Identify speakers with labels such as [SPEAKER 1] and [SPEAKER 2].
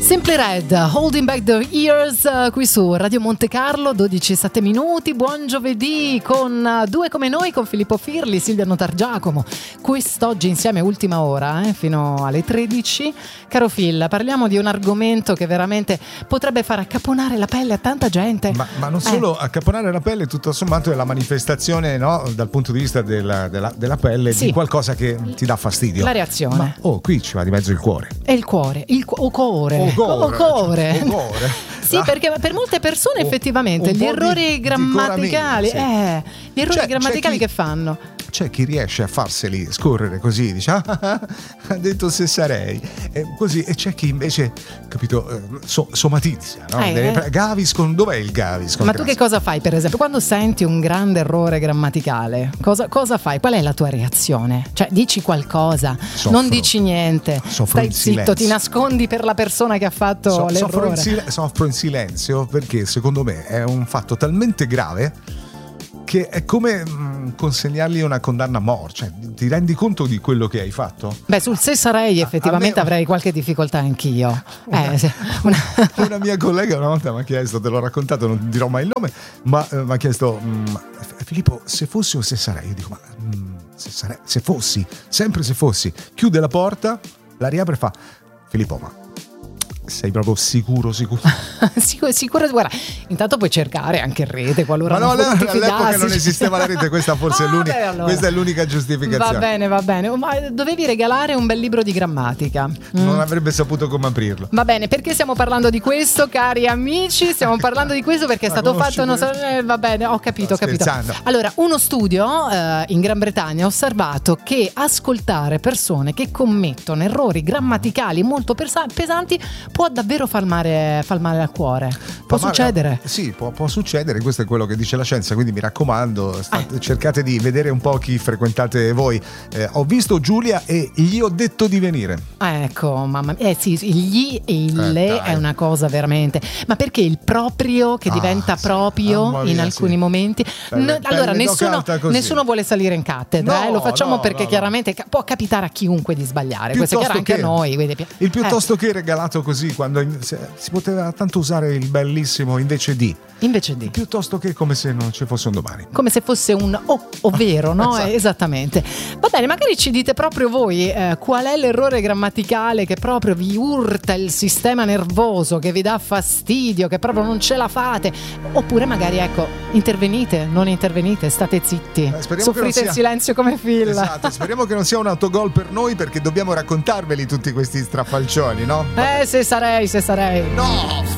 [SPEAKER 1] Simply Red, Holding Back the Years, qui su Radio Monte Carlo, 12:07 minuti. Buon giovedì con due come noi, con Filippo Firli, Silvia Notargiacomo. Quest'oggi insieme ultima ora, fino alle 13. Caro Phil, parliamo di un argomento che veramente potrebbe far accapponare la pelle a tanta gente.
[SPEAKER 2] Ma non solo accapponare la pelle, tutto sommato è la manifestazione, no, dal punto di vista della pelle, sì, di qualcosa che ti dà fastidio.
[SPEAKER 1] La reazione.
[SPEAKER 2] Ma qui ci va di mezzo il cuore.
[SPEAKER 1] E il cuore, cuore. Sì, perché per molte persone effettivamente gli errori grammaticali, gli errori grammaticali che fanno?
[SPEAKER 2] C'è chi riesce a farseli scorrere così, dice ha detto se sarei, così, e c'è chi invece, capito, somatizia, no? Gaviscon, dov'è il Gaviscon?
[SPEAKER 1] Ma tu che cosa fai, per esempio, quando senti un grande errore grammaticale? Cosa fai? Qual è la tua reazione? Cioè, dici qualcosa, non dici niente, stai zitto, ti nascondi per la persona che ha fatto l'errore.
[SPEAKER 2] Soffro in silenzio perché secondo me è un fatto talmente grave che è come consegnargli una condanna a morte. Cioè, ti rendi conto di quello che hai fatto?
[SPEAKER 1] Beh, sul se sarei effettivamente avrei qualche difficoltà anch'io.
[SPEAKER 2] Una mia collega una volta mi ha chiesto, te l'ho raccontato, non dirò mai il nome, ma mi ha chiesto Filippo, se fossi o se sarei? Io dico, ma se fossi, sempre se fossi. Chiude la porta, la riapre e fa: Filippo, ma sei proprio sicuro?
[SPEAKER 1] Sicuro, guarda, intanto puoi cercare anche in rete qualora
[SPEAKER 2] ma
[SPEAKER 1] non
[SPEAKER 2] all'epoca non esisteva la rete, questa forse questa è l'unica giustificazione.
[SPEAKER 1] Va bene, ma dovevi regalare un bel libro di grammatica.
[SPEAKER 2] Non avrebbe saputo come aprirlo.
[SPEAKER 1] Va bene, perché stiamo parlando di questo, cari amici? Stiamo parlando di questo perché è stato fatto va bene, ho capito. Allora, uno studio in Gran Bretagna ha osservato che ascoltare persone che commettono errori grammaticali molto pesanti può davvero far male al cuore. Può succedere?
[SPEAKER 2] Sì, può succedere, questo è quello che dice la scienza, quindi mi raccomando, cercate di vedere un po' chi frequentate voi. Ho visto Giulia e gli ho detto di venire.
[SPEAKER 1] Ecco, mamma mia, sì, gli e il le è una cosa veramente. Ma perché il proprio che diventa proprio in alcuni momenti? Allora, nessuno vuole salire in cattedra, lo facciamo perché chiaramente può capitare a chiunque di sbagliare, questo è chiaro anche a noi.
[SPEAKER 2] Il piuttosto che regalato così, quando si poteva tanto usare il bellissimo invece di piuttosto che come se non ci fosse un domani,
[SPEAKER 1] come se fosse un ovvero, no?
[SPEAKER 2] Esatto.
[SPEAKER 1] Esattamente. Va bene, magari ci dite proprio voi qual è l'errore grammaticale che proprio vi urta il sistema nervoso, che vi dà fastidio, che proprio non ce la fate, oppure magari intervenite, non intervenite, state zitti, soffrite in silenzio come Phil.
[SPEAKER 2] Esatto, speriamo che non sia un autogol per noi, perché dobbiamo raccontarveli tutti questi strafalcioni, no?
[SPEAKER 1] Se sarei
[SPEAKER 2] no.